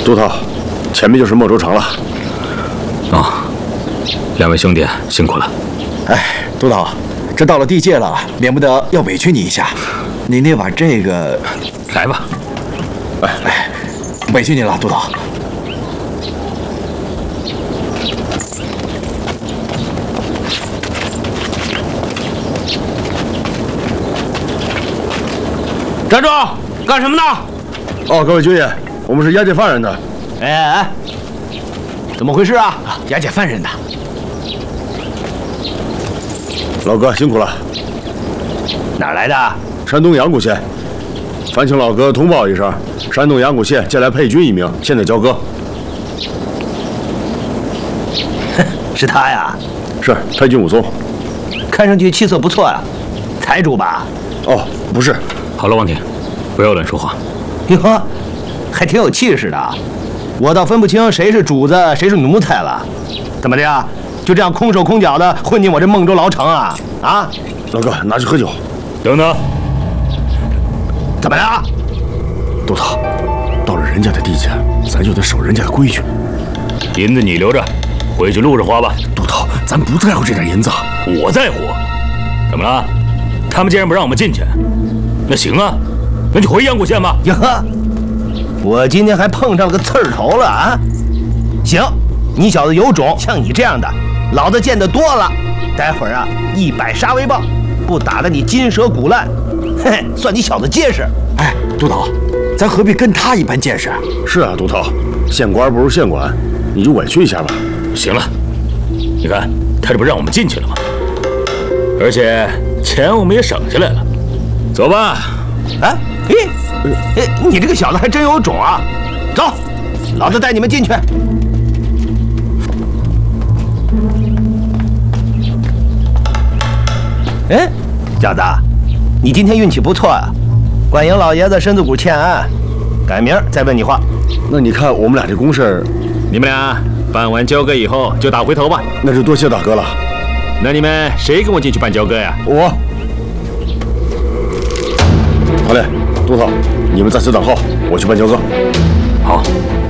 杜头，前面就是孟州城了。 啊，两位兄弟辛苦了。 哎，杜头，这到了地界了，免不得要委屈你一下。你得把这个， 来吧。 哎，委屈你了，杜头。 站住！干什么呢？ 哦，各位军爷，我们是押解犯人的。 哎，怎么回事啊？ 押解犯人的。 老哥辛苦了。 哪儿来的？ 山东阳谷县，烦请老哥通报一声，山东阳谷县借来配军一名，现在交割。 是他呀？ 是配军武松。 看上去气色不错呀，财主吧？ 哦，不是。 好了，王婷，不要乱说话。 哟，还挺有气势的。我倒分不清谁是主子，谁是奴才了。怎么的呀？就这样空手空脚的混进我这孟州牢城啊？啊！ 老哥，拿去喝酒。 等等， 怎么了？ 杜头，到了人家的地界，咱就得守人家的规矩。 银子你留着，回去路上花吧。 杜头，咱不在乎这点银子。 我在乎。怎么了？他们既然不让我们进去，那行啊，那就回阳谷县吧。 哟呵，我今天还碰上了个刺儿头了啊！行，你小子有种，像你这样的，老子见得多了。待会儿啊，100杀威棒，不打得你筋折骨烂，嘿嘿，算你小子结实。 哎，杜头，咱何必跟他一般见识？ 是啊，杜头，县官不如县管，你就委屈一下吧。 行了，你看他这不让我们进去了吗？而且钱我们也省下来了。走吧。 哎，你这个小子还真有种啊！走，老子带你们进去。哎，小子，你今天运气不错啊！管营老爷子身子骨欠安，赶明儿再问你话。 那你看我们俩这公事， 你们俩办完交割以后就打回头吧。 那就多谢大哥了。 那你们谁跟我进去办交割呀？ 我。好嘞，杜头，你们在此等候，我去办交割。 好。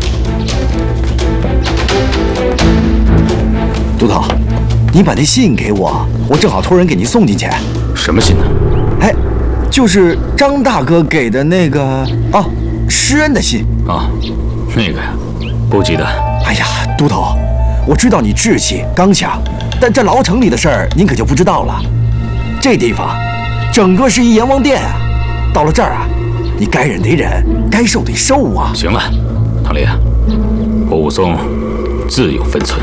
杜头，你把那信给我，我正好托人给您送进去。 什么信呢？ 哎，就是张大哥给的那个哦，施恩的信啊，那个呀，不记得。 哎呀，杜头，我知道你志气刚强，但这牢城里的事儿您可就不知道了。这地方，整个是一阎王殿啊！到了这儿啊，你该忍得忍，该受得受啊！ 行了，唐烈，我武松自有分寸。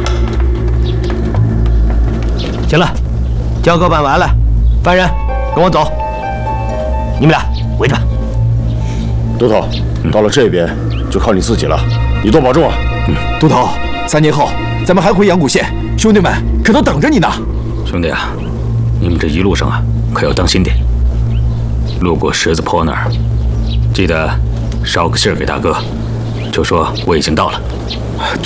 行了，交割办完了，犯人跟我走。你们俩回去吧。 杜头，到了这边就靠你自己了，你多保重啊。 杜头，3年后咱们还回阳谷县，兄弟们可都等着你呢。 兄弟啊，你们这一路上啊，可要当心点。路过十字坡那儿，记得捎个信儿给大哥，就说我已经到了。